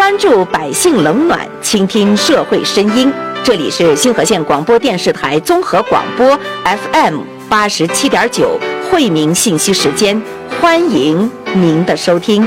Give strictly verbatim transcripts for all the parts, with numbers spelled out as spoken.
关注百姓冷暖，倾听社会声音。这里是星河县广播电视台综合广播 F M 八十七点九惠民信息时间，欢迎您的收听。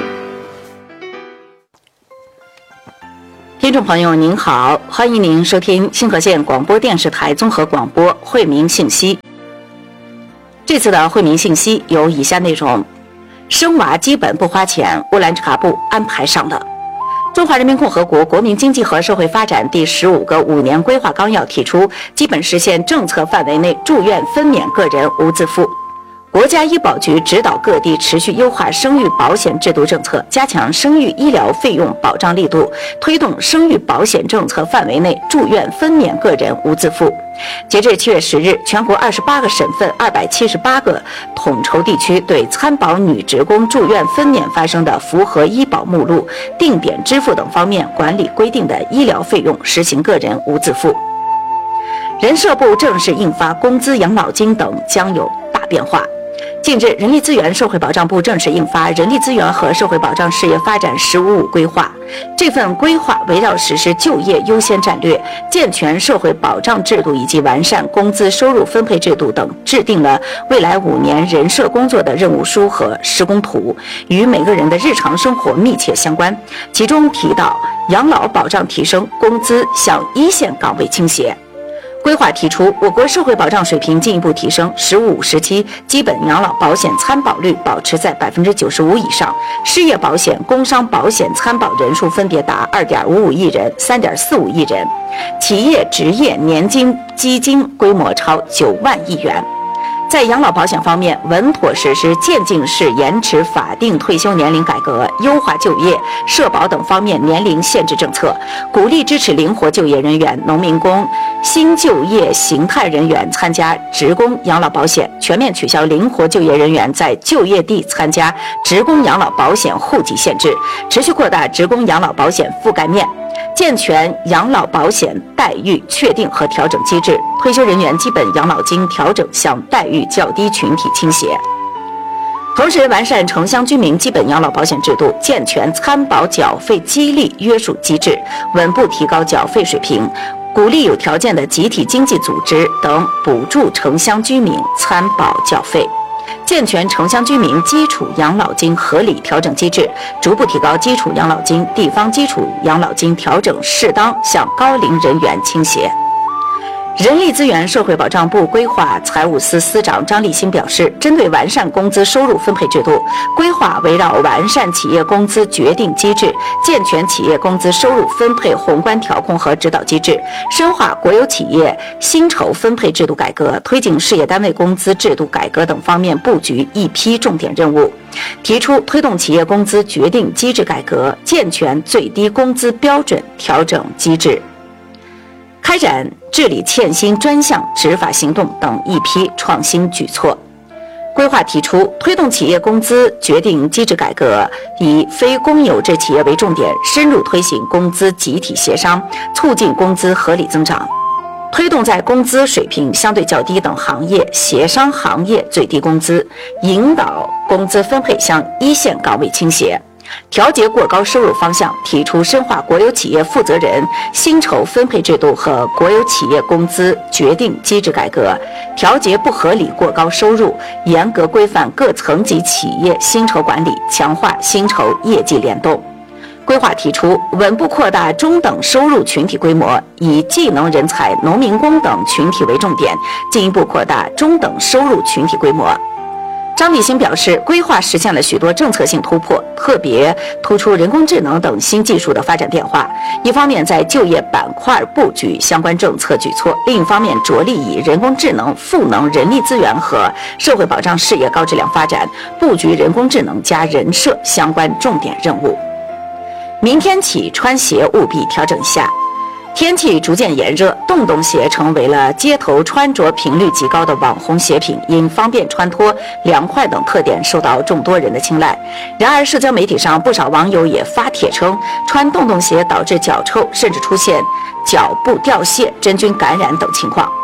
听众朋友您好，欢迎您收听星河县广播电视台综合广播惠民信息。这次的惠民信息有以下内容：生娃基本不花钱，乌兰察布安排上的。中华人民共和国国民经济和社会发展第十五个五年规划纲要提出，基本实现政策范围内住院分娩个人无自付。国家医保局指导各地持续优化生育保险制度政策，加强生育医疗费用保障力度，推动生育保险政策范围内住院分娩个人无自付。截至七月十日，全国二十八个省份、二百七十八个统筹地区对参保女职工住院分娩发生的符合医保目录、定点支付等方面管理规定的医疗费用实行个人无自付。人社部正式印发工资、养老金等将有大变化。近日，人力资源社会保障部正式印发《人力资源和社会保障事业发展“十五五”规划》。这份规划围绕实施就业优先战略、健全社会保障制度以及完善工资收入分配制度等，制定了未来五年人社工作的任务书和施工图，与每个人的日常生活密切相关。其中提到，养老保障提升，工资向一线岗位倾斜。规划提出，我国社会保障水平进一步提升，十五五时期基本养老保险参保率保持在百分之九十五以上，失业保险、工伤保险参保人数分别达二点五五亿人、三点四五亿人，企业职业年金基金规模超九万亿元。在养老保险方面，稳妥实施渐进式延迟法定退休年龄改革，优化就业、社保等方面年龄限制政策，鼓励支持灵活就业人员、农民工、新就业形态人员参加职工养老保险，全面取消灵活就业人员在就业地参加职工养老保险户籍限制，持续扩大职工养老保险覆盖面。健全养老保险待遇确定和调整机制，退休人员基本养老金调整向待遇较低群体倾斜。同时，完善城乡居民基本养老保险制度，健全参保缴费激励约束机制，稳步提高缴费水平，鼓励有条件的集体经济组织等补助城乡居民参保缴费。健全城乡居民基础养老金合理调整机制，逐步提高基础养老金、地方基础养老金调整适当向高龄人员倾斜。人力资源社会保障部规划财务司司长张立新表示，针对完善工资收入分配制度，规划围绕完善企业工资决定机制，健全企业工资收入分配宏观调控和指导机制，深化国有企业薪酬分配制度改革，推进事业单位工资制度改革等方面布局一批重点任务，提出推动企业工资决定机制改革，健全最低工资标准调整机制，开展治理欠薪专项执法行动等一批创新举措。规划提出，推动企业工资决定机制改革，以非公有制企业为重点，深入推行工资集体协商，促进工资合理增长，推动在工资水平相对较低等行业协商行业最低工资，引导工资分配向一线岗位倾斜。调节过高收入方向，提出深化国有企业负责人薪酬分配制度和国有企业工资决定机制改革，调节不合理过高收入，严格规范各层级企业薪酬管理，强化薪酬业绩联动。规划提出，稳步扩大中等收入群体规模，以技能人才、农民工等群体为重点，进一步扩大中等收入群体规模。张立新表示，规划实现了许多政策性突破，特别突出人工智能等新技术的发展变化。一方面在就业板块布局相关政策举措，另一方面着力以人工智能赋能人力资源和社会保障事业高质量发展，布局人工智能加人社相关重点任务。明天起穿鞋务必调整一下。天气逐渐炎热，洞洞鞋成为了街头穿着频率极高的网红鞋品，因方便穿脱、凉快等特点受到众多人的青睐。然而，社交媒体上不少网友也发帖称，穿洞洞鞋导致脚臭，甚至出现脚部掉屑、真菌感染等情况。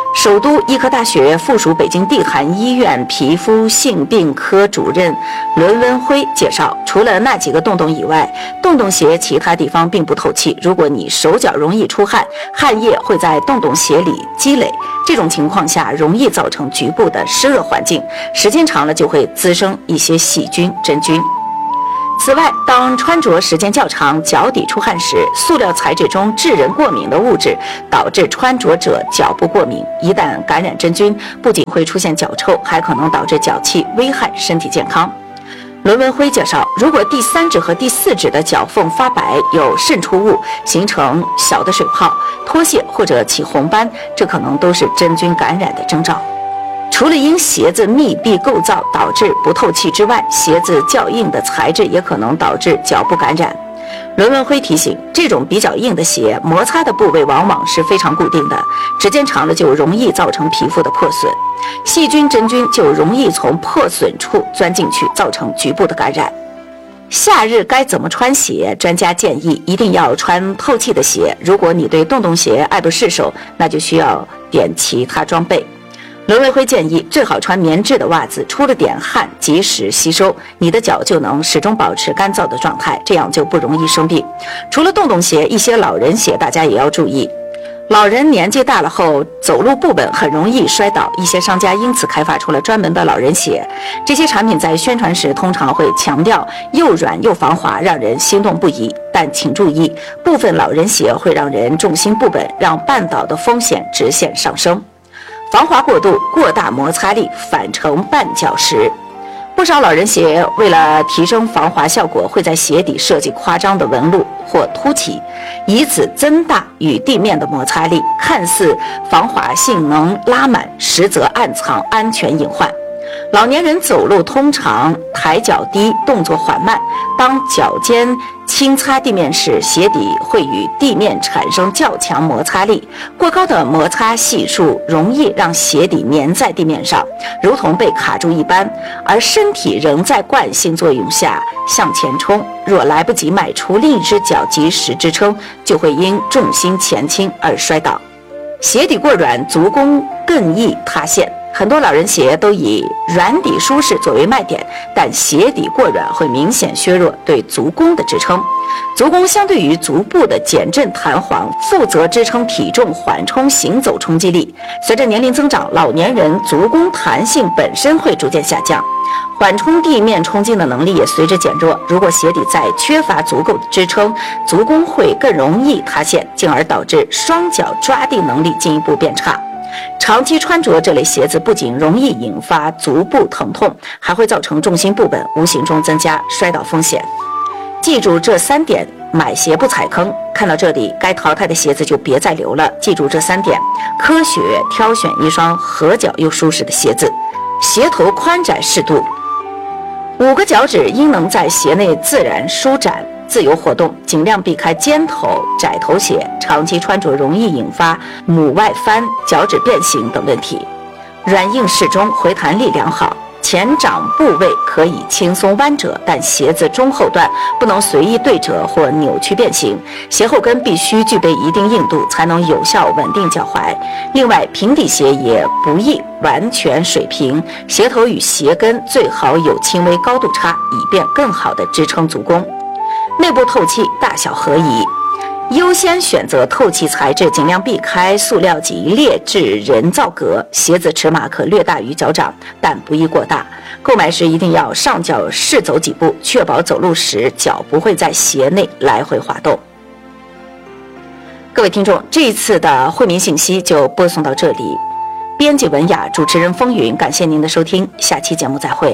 首都医科大学附属北京地坛医院皮肤性病科主任伦文辉介绍，除了那几个洞洞以外，洞洞鞋其他地方并不透气。如果你手脚容易出汗，汗液会在洞洞鞋里积累，这种情况下容易造成局部的湿热环境，时间长了就会滋生一些细菌、真菌。此外，当穿着时间较长，脚底出汗时，塑料材质中致人过敏的物质导致穿着者脚部过敏，一旦感染真菌，不仅会出现脚臭，还可能导致脚气，危害身体健康。伦文辉介绍，如果第三指和第四指的脚缝发白，有渗出物，形成小的水泡、脱屑或者起红斑，这可能都是真菌感染的征兆。除了因鞋子密闭构造导致不透气之外，鞋子较硬的材质也可能导致脚部感染。伦文辉提醒，这种比较硬的鞋，摩擦的部位往往是非常固定的，时间长了就容易造成皮肤的破损，细菌、真菌就容易从破损处钻进去，造成局部的感染。夏日该怎么穿鞋？专家建议一定要穿透气的鞋。如果你对洞洞鞋爱不释手，那就需要点其他装备。伦文辉建议最好穿棉质的袜子，出了点汗及时吸收，你的脚就能始终保持干燥的状态，这样就不容易生病。除了洞洞鞋，一些老人鞋大家也要注意。老人年纪大了后走路不稳，很容易摔倒，一些商家因此开发出了专门的老人鞋。这些产品在宣传时通常会强调又软又防滑，让人心动不已。但请注意，部分老人鞋会让人重心不稳，让绊倒的风险直线上升。防滑过度，过大摩擦力，反成绊脚石。不少老人鞋为了提升防滑效果，会在鞋底设计夸张的纹路或凸起，以此增大与地面的摩擦力，看似防滑性能拉满，实则暗藏安全隐患。老年人走路通常抬脚低，动作缓慢，当脚尖轻擦地面时，鞋底会与地面产生较强摩擦力，过高的摩擦系数容易让鞋底粘在地面上，如同被卡住一般，而身体仍在惯性作用下向前冲，若来不及迈出另一只脚及时支撑，就会因重心前倾而摔倒。鞋底过软，足弓更易塌陷。很多老人鞋都以软底舒适作为卖点，但鞋底过软会明显削弱对足弓的支撑。足弓相对于足部的减震弹簧，负责支撑体重缓冲行走冲击力。随着年龄增长，老年人足弓弹性本身会逐渐下降，缓冲地面冲击的能力也随之减弱。如果鞋底再缺乏足够的支撑，足弓会更容易塌陷，进而导致双脚抓地能力进一步变差。长期穿着这类鞋子不仅容易引发足部疼痛，还会造成重心不稳，无形中增加摔倒风险。记住这三点，买鞋不踩坑。看到这里，该淘汰的鞋子就别再留了。记住这三点，科学挑选一双合脚又舒适的鞋子。鞋头宽窄适度，五个脚趾应能在鞋内自然舒展自由活动，尽量避开尖头窄头鞋，长期穿着容易引发拇外翻、脚趾变形等问题。软硬适中，回弹力良好，前掌部位可以轻松弯折，但鞋子中后段不能随意对折或扭曲变形，鞋后跟必须具备一定硬度，才能有效稳定脚踝。另外，平底鞋也不宜完全水平，鞋头与鞋跟最好有轻微高度差，以便更好地支撑足弓。内部透气，大小合宜，优先选择透气材质，尽量避开塑料及劣质人造革。鞋子尺码可略大于脚掌，但不宜过大。购买时一定要上脚试走几步，确保走路时脚不会在鞋内来回滑动。各位听众，这一次的惠民信息就播送到这里。编辑文雅，主持人风云，感谢您的收听，下期节目再会。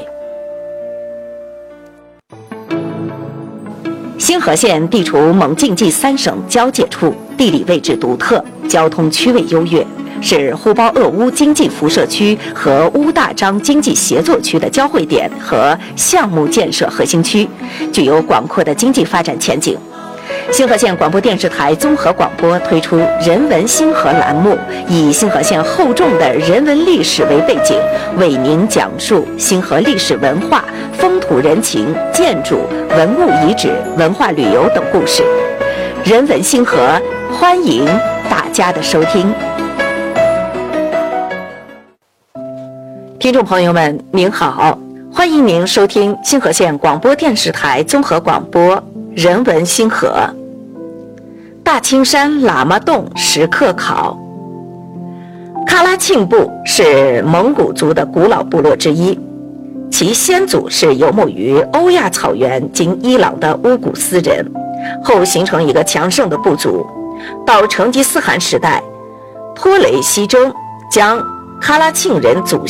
星河县地处蒙晋冀三省交界处，地理位置独特，交通区位优越，是呼包鄂乌经济辐射区和乌大张经济协作区的交汇点和项目建设核心区，具有广阔的经济发展前景。星河县广播电视台综合广播推出人文星河栏目，以星河县厚重的人文历史为背景，为您讲述星河历史文化、风土人情、建筑、文物遗址、文化旅游等故事。人文星河，欢迎大家的收听。 听众朋友们，您好，欢迎您收听星河县广播电视台综合广播人文星河。大青山喇嘛洞石刻考。喀拉沁部是蒙古族的古老部落之一，其先祖是游牧于欧亚草原经伊朗的乌古斯人，后形成一个强盛的部族。到成吉思汗时代，托雷西中将喀拉沁人祖